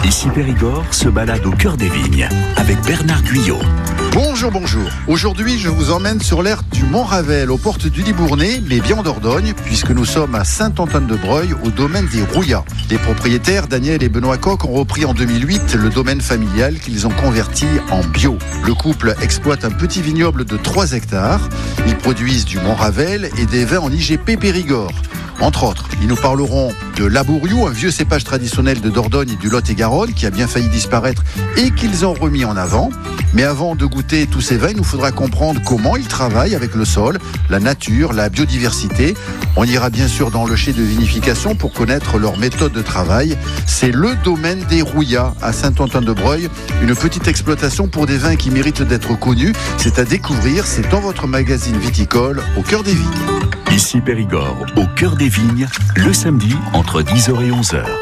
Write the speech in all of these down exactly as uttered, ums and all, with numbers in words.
Ici Périgord se balade au cœur des vignes avec Bernard Guyot. Bonjour, bonjour. Aujourd'hui, je vous emmène sur l'aire du Mont-Ravel, aux portes du Libournais, mais bien en Dordogne, puisque nous sommes à Saint-Antoine-de-Breuil, au domaine des Rouillas. Les propriétaires, Daniel et Benoît Coq, ont repris en deux mille huit le domaine familial qu'ils ont converti en bio. Le couple exploite un petit vignoble de trois hectares. Ils produisent du Mont-Ravel et des vins en I G P Périgord. Entre autres, ils nous parleront de l'Abouriou, un vieux cépage traditionnel de Dordogne et du Lot-et-Garonne qui a bien failli disparaître et qu'ils ont remis en avant. Mais avant de goûter tous ces vins, il nous faudra comprendre comment ils travaillent avec le sol, la nature, la biodiversité. On ira bien sûr dans le chai de vinification pour connaître leur méthode de travail. C'est le domaine des Rouillas à Saint-Antoine-de-Breuil, une petite exploitation pour des vins qui méritent d'être connus. C'est à découvrir, c'est dans votre magazine viticole au cœur des vignes. Ici Périgord, au cœur des vignes, le samedi entre dix heures et onze heures.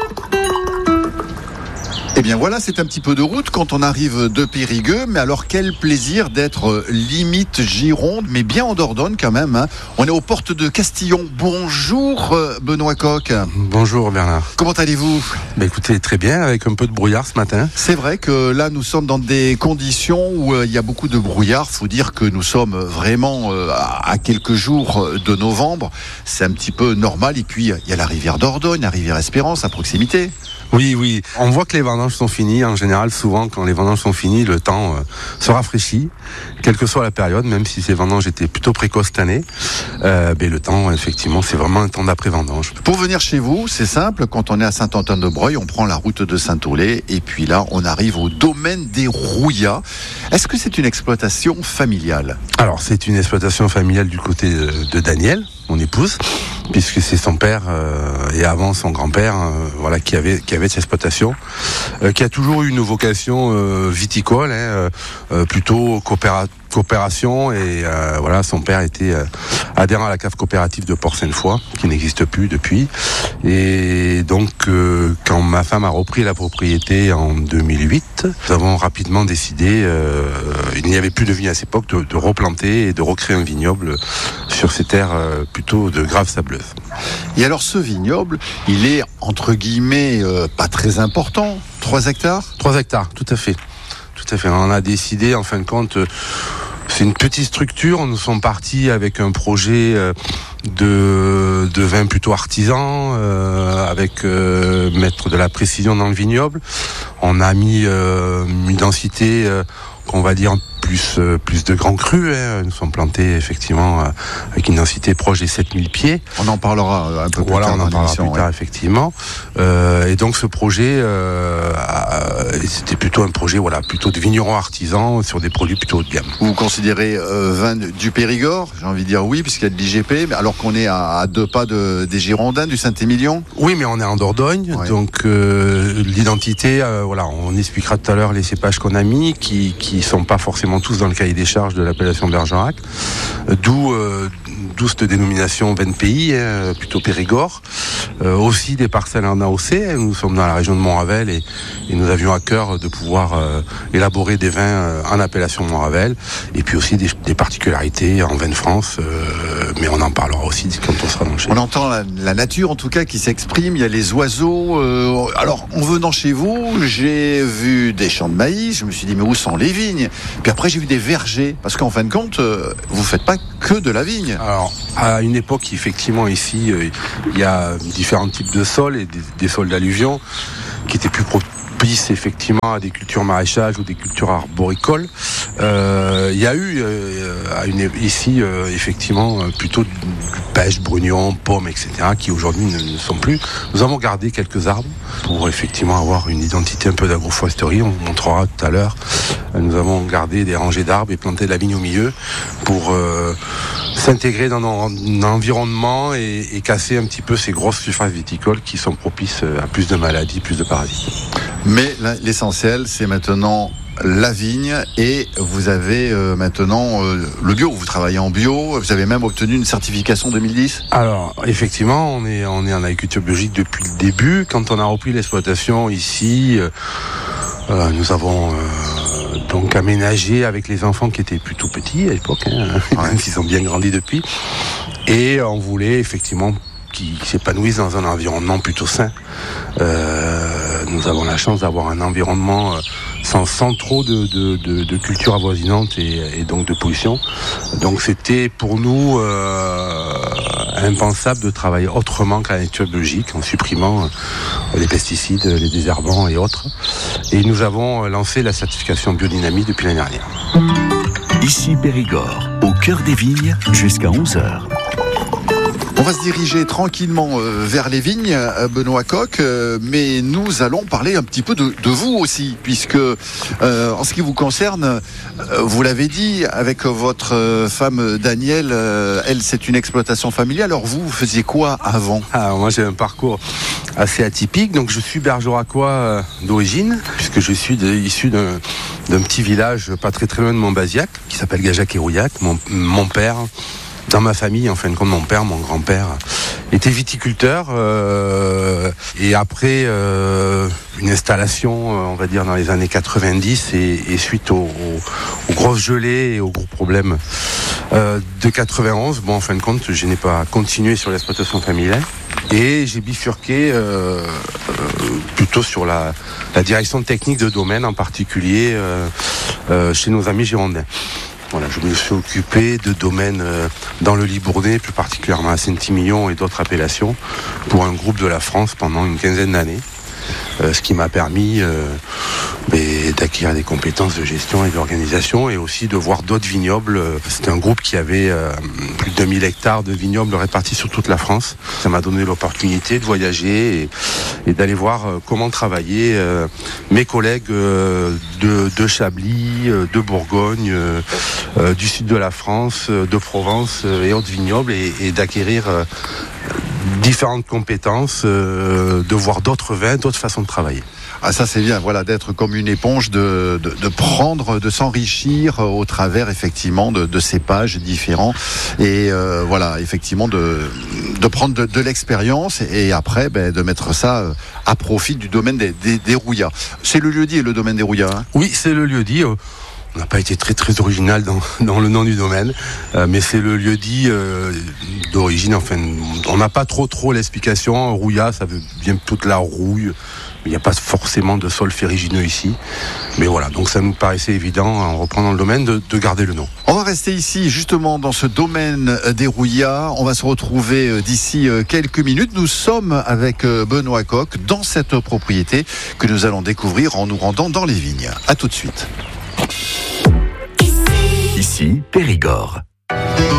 Eh bien voilà, c'est un petit peu de route quand on arrive de Périgueux, mais alors quel plaisir d'être limite Gironde, mais bien en Dordogne quand même, hein. On est aux portes de Castillon. Bonjour Benoît Coq. Bonjour Bernard. Comment allez-vous ? Bah écoutez, très bien, avec un peu de brouillard ce matin. C'est vrai que là nous sommes dans des conditions où euh, il y a beaucoup de brouillard. Faut dire que nous sommes vraiment euh, à quelques jours de novembre. C'est un petit peu normal. Et puis il y a la rivière Dordogne, la rivière Espérance à proximité. Oui, oui. On voit que les vendanges sont finies. En général, souvent, quand les vendanges sont finies, le temps euh, se rafraîchit, quelle que soit la période, même si ces vendanges étaient plutôt précoces cette année. Euh, ben, le temps, effectivement, c'est vraiment un temps d'après-vendange. Pour venir chez vous, c'est simple. Quand on est à Saint-Antoine-de-Breuil, on prend la route de Saint-Aulay et puis là, on arrive au domaine des Rouillas. Est-ce que c'est une exploitation familiale ? Alors, c'est une exploitation familiale du côté de, de Daniel, mon épouse, puisque c'est son père euh, et avant son grand-père, euh, voilà, qui avait qui avait cette exploitation, euh, qui a toujours eu une vocation euh, viticole, hein, euh, plutôt coopéra- coopération et euh, voilà, son père était euh, adhérent à la cave coopérative de Port-Sainte-Foy, qui n'existe plus depuis. Et donc, euh, quand ma femme a repris la propriété en deux mille huit, nous avons rapidement décidé, euh, il n'y avait plus de vigne à cette époque, de, de replanter et de recréer un vignoble sur ces terres euh, plutôt de graves sableuses. Et alors ce vignoble, il est entre guillemets euh, pas très important, trois hectares ? trois hectares, tout à fait. Tout à fait. On a décidé, en fin de compte, euh, c'est une petite structure. Nous sommes partis avec un projet euh, de, de vin plutôt artisan, euh, avec euh, mettre de la précision dans le vignoble. On a mis euh, une densité, euh, qu'on va dire, plus euh, plus de grands crus, hein. Nous sommes plantés effectivement euh, avec une densité proche des sept mille pieds. On en parlera un peu plus voilà, tard. on en parlera plus ouais. tard effectivement. Euh, et donc ce projet, euh, a, c'était plutôt un projet, voilà, plutôt de vigneron artisan sur des produits plutôt haut de gamme. Vous considérez euh, vin du Périgord ? J'ai envie de dire oui, puisqu'il y a de l'I G P, mais alors qu'on est à, à deux pas de, des Girondins, du Saint-Émilion ? Oui, mais on est en Dordogne, ouais. Donc euh, l'identité, euh, voilà, on expliquera tout à l'heure les cépages qu'on a mis, qui qui sont pas forcément tous dans le cahier des charges de l'appellation Bergerac, d'où euh, d'où cette dénomination vin de pays, hein, plutôt Périgord. Euh, aussi des parcelles en A O C, hein, nous sommes dans la région de Mont-Ravel et, et nous avions à cœur de pouvoir euh, élaborer des vins euh, en appellation Mont-Ravel, et puis aussi des, des particularités en vin de France, euh, mais on en parlera aussi quand on sera dans le chai. On entend la, la nature en tout cas qui s'exprime, il y a les oiseaux. Euh, alors en venant chez vous, j'ai vu des champs de maïs, je me suis dit mais où sont les vignes ? Puis après j'ai vu des vergers, parce qu'en fin de compte, euh, vous faites pas que de la vigne. Alors, à une époque, effectivement, ici, euh, il y a différents types de sols et des, des sols d'alluvion qui étaient plus propices, effectivement, à des cultures maraîchages ou des cultures arboricoles. Euh, il y a eu, euh, à une, ici, euh, effectivement, plutôt du pêche, brugnon, pommes, et cetera, qui aujourd'hui ne, ne sont plus. Nous avons gardé quelques arbres pour, effectivement, avoir une identité un peu d'agroforesterie. On montrera tout à l'heure. Nous avons gardé des rangées d'arbres et planté de la vigne au milieu pour euh, s'intégrer dans l'environnement et, et casser un petit peu ces grosses surfaces viticoles qui sont propices à plus de maladies, plus de parasites. Mais l'essentiel, c'est maintenant la vigne et vous avez euh, maintenant euh, le bio. Vous travaillez en bio, vous avez même obtenu une certification deux mille dix. Alors effectivement, on est on est en agriculture biologique depuis le début. Quand on a repris l'exploitation ici, euh, euh, nous avons euh, donc aménagé avec les enfants qui étaient plutôt petits à l'époque, hein, ouais. Même s'ils ont bien grandi depuis. Et on voulait effectivement qu'ils s'épanouissent dans un environnement plutôt sain. Euh, nous avons la chance d'avoir un environnement sans, sans trop de, de, de, de culture avoisinante et, et donc de pollution. Donc c'était pour nous euh, impensable de travailler autrement qu'à la nature biologique, en supprimant les pesticides, les désherbants et autres. Et nous avons lancé la certification biodynamie depuis l'année dernière. Ici Périgord, au cœur des vignes, jusqu'à onze heures. On va se diriger tranquillement euh, vers les vignes, Benoît Coq, euh, mais nous allons parler un petit peu de, de vous aussi, puisque euh, en ce qui vous concerne, euh, vous l'avez dit, avec votre euh, femme Danielle, euh, elle c'est une exploitation familiale. Alors vous, vous faisiez quoi avant ? Alors moi j'ai un parcours assez atypique, donc je suis bergeracois euh, d'origine, puisque je suis de, issu d'un, d'un petit village pas très très loin de Montbazillac, qui s'appelle Gajac-et-Rouillac. Mon, mon père... Dans ma famille, en fin de compte, mon père, mon grand-père était viticulteur euh, et après euh, une installation, euh, on va dire dans les années quatre-vingt-dix et, et suite aux, aux, aux grosses gelées et aux gros problèmes euh, de quatre-vingt-onze, bon, en fin de compte, je n'ai pas continué sur l'exploitation familiale et j'ai bifurqué euh, euh, plutôt sur la, la direction technique de domaine, en particulier euh, euh, chez nos amis girondins. Voilà, je me suis occupé de domaines euh, dans le Libournais, plus particulièrement à Saint-Émilion et d'autres appellations, pour un groupe de la France pendant une quinzaine d'années. Euh, ce qui m'a permis euh, d'acquérir des compétences de gestion et d'organisation et aussi de voir d'autres vignobles. C'était un groupe qui avait euh, plus de deux mille hectares de vignobles répartis sur toute la France. Ça m'a donné l'opportunité de voyager et, et d'aller voir euh, comment travaillaient euh, mes collègues euh, de, de Chablis, euh, de Bourgogne, euh, euh, du sud de la France, euh, de Provence euh, et autres vignobles et, et d'acquérir euh, différentes compétences, euh, de voir d'autres vins, d'autres façons de travailler. Ah ça c'est bien, voilà, d'être comme une éponge, de, de, de prendre, de s'enrichir au travers effectivement de, de cépages différents et euh, voilà, effectivement de, de prendre de, de l'expérience et après ben, de mettre ça à profit du domaine des, des, des Rouillats. C'est le lieu-dit, le domaine des Rouillats, hein ? Oui, c'est le lieu-dit. On n'a pas été très très original dans, dans le nom du domaine, euh, mais c'est le lieu-dit euh, d'origine. Enfin, on n'a pas trop trop l'explication. Rouillat, ça vient toute la rouille. Il n'y a pas forcément de sol ferrugineux ici. Mais voilà, donc ça nous paraissait évident, en reprenant le domaine, de, de garder le nom. On va rester ici, justement, dans ce domaine des Rouillats. On va se retrouver d'ici quelques minutes. Nous sommes avec Benoît Coq dans cette propriété que nous allons découvrir en nous rendant dans les vignes. À tout de suite. Ici, Périgord.